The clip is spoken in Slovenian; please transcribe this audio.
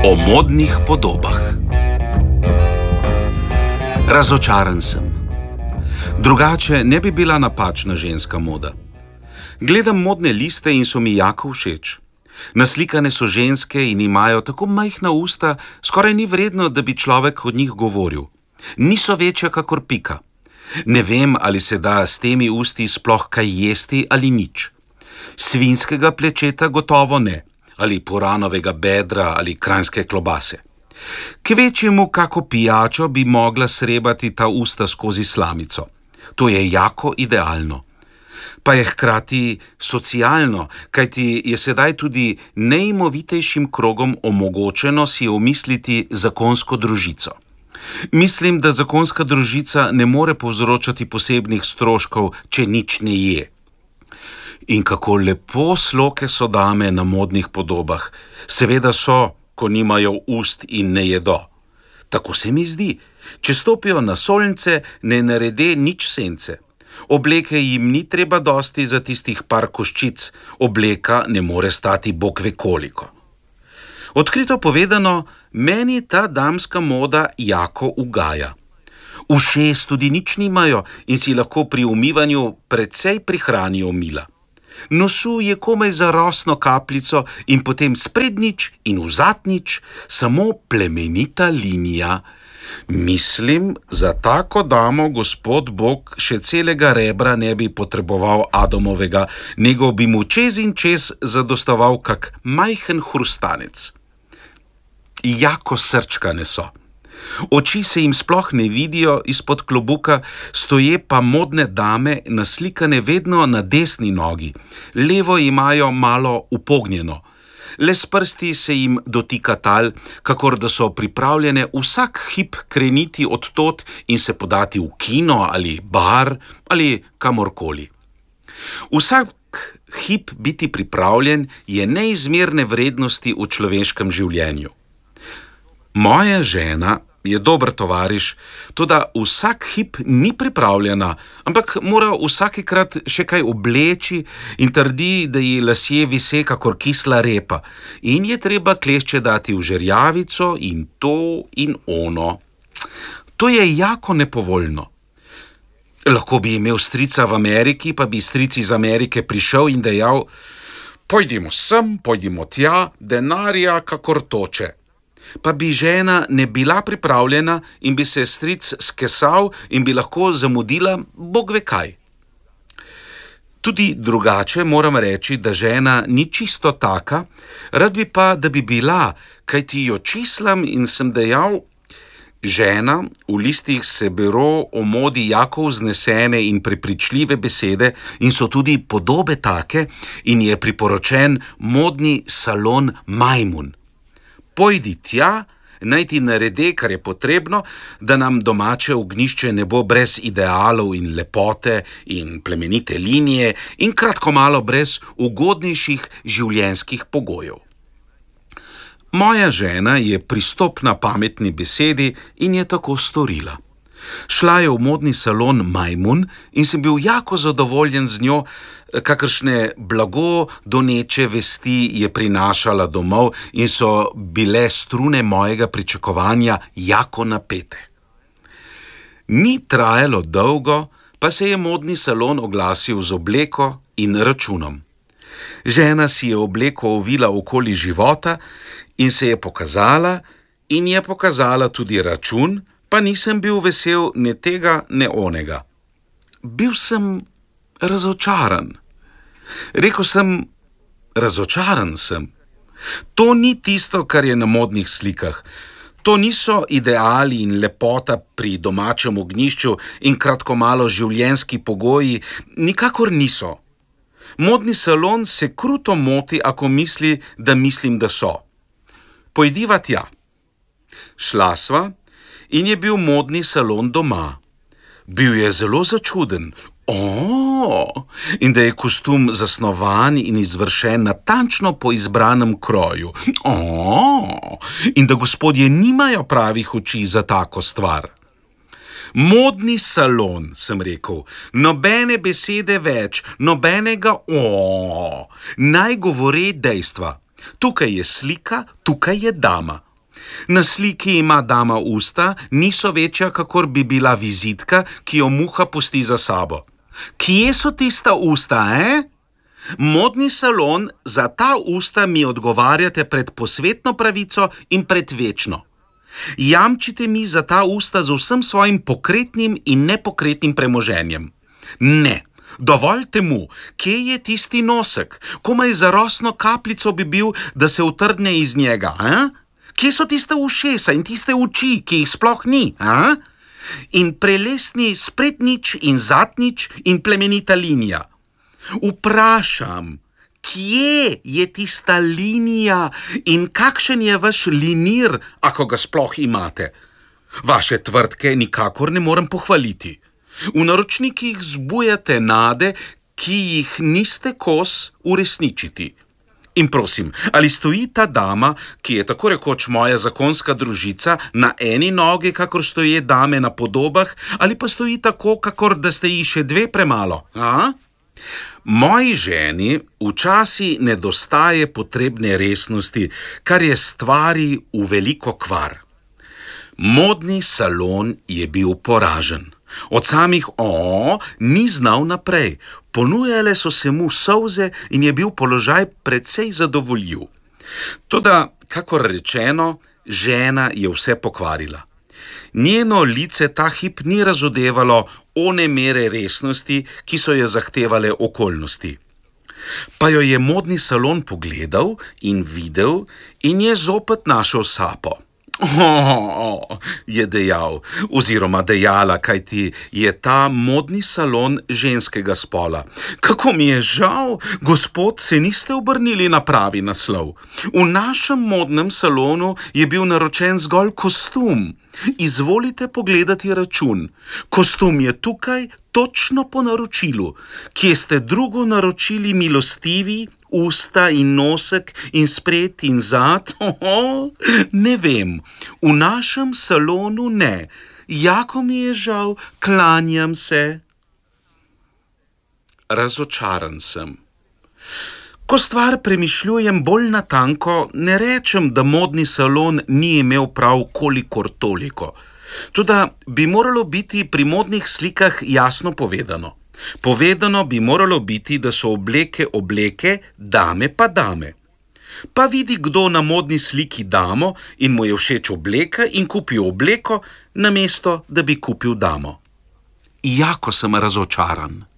O modnih podobah. Razočaran sem. Drugače ne bi bila napačna ženska moda. Gledam modne liste in so mi jako všeč. Naslikane so ženske in imajo tako majhna usta, skoraj ni vredno, da bi človek od njih govoril. Niso večja kakor pika. Ne vem, ali se da s temi usti sploh kaj jesti ali nič. Svinjskega plečeta gotovo ne, ali puranovega bedra ali kranjske klobase. Kvečjemu kako pijačo bi mogla srebati ta usta skozi slamico. To je jako idealno. Pa je hkrati socialno, kajti je sedaj tudi najimovitejšim krogom omogočeno si omisliti zakonsko družico. Mislim, da zakonska družica ne more povzročati posebnih stroškov, če nič ne je. In kako lepo sloke so dame na modnih podobah. Seveda so, ko nimajo ust in ne jedo. Tako se mi zdi. Če stopijo na solnce, ne narede nič sence. Obleke jim ni treba dosti za tistih par koščic. Obleka ne more stati bog ve koliko. Odkrito povedano, meni ta damska moda jako ugaja. Ušes tudi nič nimajo in si lahko pri umivanju precej prihranijo mila. Nosu je komaj za rosno kapljico in potem sprednjič in vzadnjič samo plemenita linija. Mislim, za tako damo gospod Bog še celega rebra ne bi potreboval Adamovega, nego bi mu čez in čez zadostoval kak majhen hrustanec. Jako srčkane so. Oči se jim sploh ne vidijo izpod klobuka, stoje pa modne dame naslikane vedno na desni nogi. Levo imajo malo upognjeno. Le s prsti se jim dotika tal, kakor da so pripravljene vsak hip kreniti od tod in se podati v kino ali bar ali kamorkoli. Vsak hip biti pripravljen je neizmerne vrednosti v človeškem življenju. Moja žena je dober tovariš, toda vsak hip ni pripravljena, ampak mora vsakikrat še kaj obleči in trdi, da ji lasje vise kakor kisla repa in je treba klešče dati v žerjavico in to in ono. To je jako nepovoljno. Lahko bi imel strica v Ameriki, pa bi stric iz Amerike prišel in dejal: pojdimo sem, pojdimo tja, denarja kakor toče. Pa bi žena ne bila pripravljena in bi se stric skesal in bi lahko zamudila bog ve kaj. Tudi drugače moram reči, da žena ni čisto taka, rad bi pa, da bi bila, kajti jo čislam in sem dejal: žena, v listih se bero o modi jako vznesene in prepričljive besede in so tudi podobe take in je priporočen modni salon Majmun. Pojdi tja, naj ti narede, kar je potrebno, da nam domače ognjišče ne bo brez idealov in lepote in plemenite linije in kratko malo brez ugodnejših življenjskih pogojev. Moja žena je pristopna pametni besedi in je tako storila. Šla je v modni salon Majmun in sem bil jako zadovoljen z njo, kakršne blago doneče vesti je prinašala domov in so bile strune mojega pričakovanja jako napete. Ni trajalo dolgo, pa se je modni salon oglasil z obleko in računom. Žena si je obleko ovila okoli života in se je pokazala in je pokazala tudi račun, pa nisem bil vesel ne tega, ne onega. Bil sem razočaran. Rekel sem, razočaran sem. To ni tisto, kar je na modnih slikah. To niso ideali in lepota pri domačem ognjišču in kratko malo življenjski pogoji, nikakor niso. Modni salon se kruto moti, ako misli, da mislim, da so. Pojdiva tja. Šla sva in je bil modni salon doma. Bil je zelo začuden. In da je kostum zasnovan in izvršen natančno po izbranem kroju. In da gospodje nimajo pravih oči za tako stvar. Modni salon, sem rekel, nobene besede več, nobenega naj govori dejstva. Tukaj je slika, tukaj je dama. Na sliki ima dama usta, niso večja, kakor bi bila vizitka, ki jo muha pusti za sabo. Kje so tista usta, Modni salon, za ta usta mi odgovarjate pred posvetno pravico in pred večno. Jamčite mi za ta usta z vsem svojim pokretnim in nepokretnim premoženjem. Ne. Dovolj temu, kje je tisti nosek, komaj za rosno kapljico bi bil, da se utrdne iz njega, Kje so tiste ušesa in tiste oči, ki jih sploh ni, In prelesni sprednjič in zadnjič in plemenita linija. Vprašam, kje je tista linija in kakšen je vaš linir, ako ga sploh imate? Vaše tvrdke nikakor ne morem pohvaliti. V naročnikih zbujate nade, ki jih niste kos uresničiti. In prosim, ali stoji ta dama, ki je tako rekoč moja zakonska družica, na eni nogi, kakor stoje dame na podobah, ali pa stoji tako, kakor da ste ji še dve premalo, Moji ženi včasih nedostaje potrebne resnosti, kar je stvari v veliko kvar. Modni salon je bil poražen. Od samih ni znal naprej. Ponujale so se mu solze in je bil položaj precej zadovoljiv. Toda, kakor rečeno, žena je vse pokvarila. Njeno lice ta hip ni razodevalo one mere resnosti, ki so jo zahtevale okolnosti. Pa jo je modni salon pogledal in videl in je zopet našel sapo. Je dejal, oziroma dejala, kajti je ta modni salon ženskega spola. Kako mi je žal, gospod, se niste obrnili na pravi naslov. V našem modnem salonu je bil naročen zgolj kostum. Izvolite pogledati račun. Kostum je tukaj točno po naročilu. Kje ste drugo naročili, milostivi? Usta in nosek in spred in zad? Ne vem. V našem salonu ne. Jako mi je žal, klanjam se. Razočaran sem. Ko stvar premišljujem bolj natanko, ne rečem, da modni salon ni imel prav kolikor toliko. Toda bi moralo biti pri modnih slikah jasno povedano. Povedano bi moralo biti, da so obleke obleke, dame pa dame. Pa vidi kdo na modni sliki damo in mu je všeč obleka in kupi obleko, namesto da bi kupil damo. Jako sem razočaran.